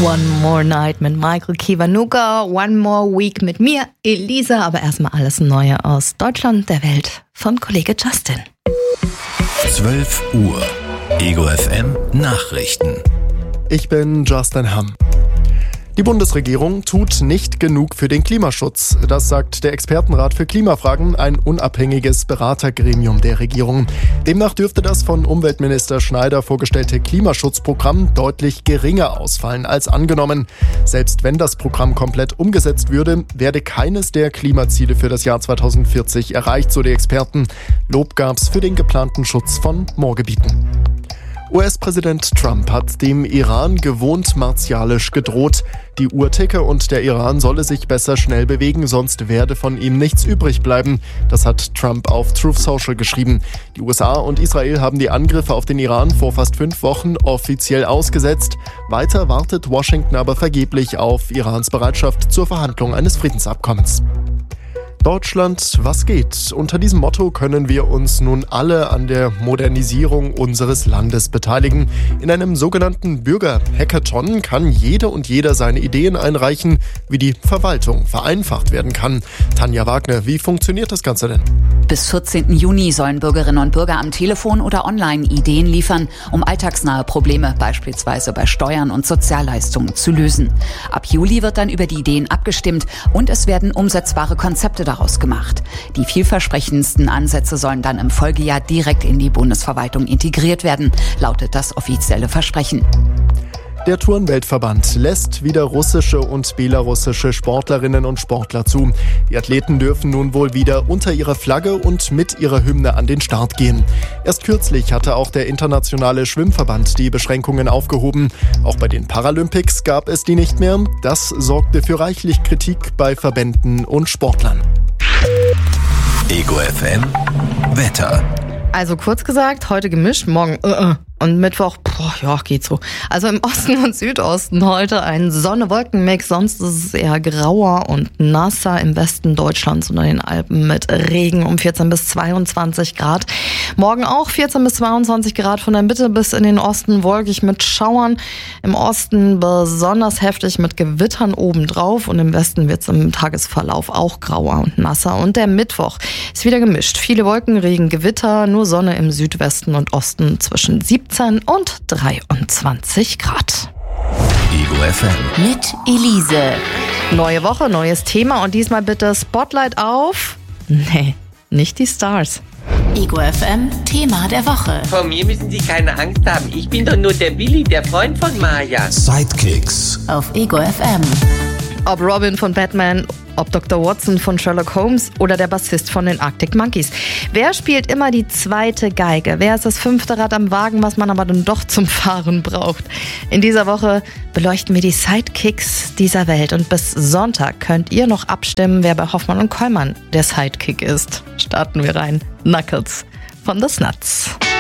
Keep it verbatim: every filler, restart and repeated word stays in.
One More Night mit Michael Kiwanuka, One More Week mit mir, Elisa. Aber erstmal alles Neue aus Deutschland, der Welt von Kollege Justin. zwölf Uhr. Ego F M Nachrichten. Ich bin Justin Hamm. Die Bundesregierung tut nicht genug für den Klimaschutz. Das sagt der Expertenrat für Klimafragen, ein unabhängiges Beratergremium der Regierung. Demnach dürfte das von Umweltminister Schneider vorgestellte Klimaschutzprogramm deutlich geringer ausfallen als angenommen. Selbst wenn das Programm komplett umgesetzt würde, werde keines der Klimaziele für das Jahr zweitausendvierzig erreicht, so die Experten. Lob gab's für den geplanten Schutz von Moorgebieten. U S-Präsident Trump hat dem Iran gewohnt martialisch gedroht. Die Uhrticke und der Iran solle sich besser schnell bewegen, sonst werde von ihm nichts übrig bleiben. Das hat Trump auf Truth Social geschrieben. Die U S A und Israel haben die Angriffe auf den Iran vor fast fünf Wochen offiziell ausgesetzt. Weiter wartet Washington aber vergeblich auf Irans Bereitschaft zur Verhandlung eines Friedensabkommens. Deutschland, was geht? Unter diesem Motto können wir uns nun alle an der Modernisierung unseres Landes beteiligen. In einem sogenannten Bürger-Hackathon kann jede und jeder seine Ideen einreichen, wie die Verwaltung vereinfacht werden kann. Tanja Wagner, wie funktioniert das Ganze denn? Bis vierzehnten Juni sollen Bürgerinnen und Bürger am Telefon oder online Ideen liefern, um alltagsnahe Probleme, beispielsweise bei Steuern und Sozialleistungen, zu lösen. Ab Juli wird dann über die Ideen abgestimmt und es werden umsetzbare Konzepte daraus gemacht. Die vielversprechendsten Ansätze sollen dann im Folgejahr direkt in die Bundesverwaltung integriert werden, lautet das offizielle Versprechen. Der Turnweltverband lässt wieder russische und belarussische Sportlerinnen und Sportler zu. Die Athleten dürfen nun wohl wieder unter ihrer Flagge und mit ihrer Hymne an den Start gehen. Erst kürzlich hatte auch der internationale Schwimmverband die Beschränkungen aufgehoben. Auch bei den Paralympics gab es die nicht mehr. Das sorgte für reichlich Kritik bei Verbänden und Sportlern. Ego F M Wetter. Also kurz gesagt, heute gemischt, morgen uh, uh. und Mittwoch, boah, ja, geht so. Also im Osten und Südosten heute ein Sonne-Wolken-Mix, sonst ist es eher grauer und nasser im Westen Deutschlands und an den Alpen mit Regen um vierzehn bis zweiundzwanzig Grad. Morgen auch vierzehn bis zweiundzwanzig Grad, von der Mitte bis in den Osten wolkig mit Schauern. Im Osten besonders heftig mit Gewittern obendrauf und im Westen wird es im Tagesverlauf auch grauer und nasser. Und der Mittwoch ist wieder gemischt. Viele Wolken, Regen, Gewitter, nur Sonne im Südwesten und Osten zwischen siebzehn und dreiundzwanzig Grad. Ego F M Mit Elise. Neue Woche, neues Thema und diesmal bitte Spotlight auf... Nee, nicht die Stars. Ego F M Thema der Woche. Vor mir müssen Sie keine Angst haben. Ich bin doch nur der Billy, der Freund von Maya. Sidekicks. Auf Ego F M. Ob Robin von Batman, ob Doktor Watson von Sherlock Holmes oder der Bassist von den Arctic Monkeys. Wer spielt immer die zweite Geige? Wer ist das fünfte Rad am Wagen, was man aber dann doch zum Fahren braucht? In dieser Woche beleuchten wir die Sidekicks dieser Welt. Und bis Sonntag könnt ihr noch abstimmen, wer bei Hoffmann und Kollmann der Sidekick ist. Starten wir rein. Knuckles von The Snuts.